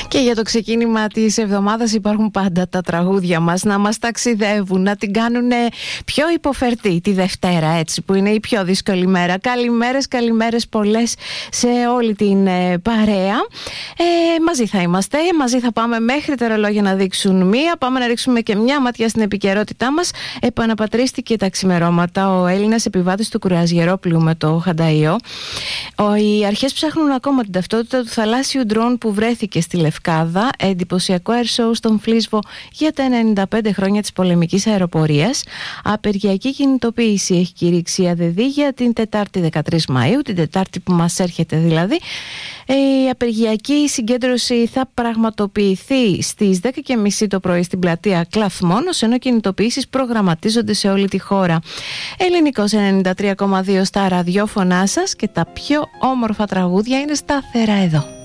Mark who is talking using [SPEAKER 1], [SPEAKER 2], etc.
[SPEAKER 1] Και για το ξεκίνημα της εβδομάδας υπάρχουν πάντα τα τραγούδια μας να μας ταξιδεύουν, να την κάνουν πιο υποφερτή τη Δευτέρα, έτσι, που είναι η πιο δύσκολη μέρα. Καλημέρες πολλές σε όλη την παρέα. Μαζί θα είμαστε, μαζί θα πάμε μέχρι τα ρολόγια να δείξουν μία. Πάμε να ρίξουμε και μια ματιά στην επικαιρότητά μας. Επαναπατρίστηκε τα ξημερώματα ο Έλληνας επιβάτης του κρουαζιερόπλοιου με το Χανταϊό. Οι αρχές ψάχνουν ακόμα την ταυτότητα του θαλάσσιου ντρόν που βρέθηκε στη Λευκάδα. Εντυπωσιακό air show στον Φλίσβο για τα 95 χρόνια της πολεμικής αεροπορίας. Απεργιακή κινητοποίηση έχει κηρύξει η ΑΔΔ για την Τετάρτη 13 Μαΐου, την Τετάρτη που μας έρχεται δηλαδή. Η απεργιακή συγκέντρωση θα πραγματοποιηθεί στις 10.30 το πρωί στην πλατεία Κλαθμόνος, ενώ κινητοποιήσεις προγραμματίζονται σε όλη τη χώρα. Ελληνικός 93,2 στα ραδιόφωνά σας και τα πιο όμορφα τραγούδια είναι σταθερά εδώ.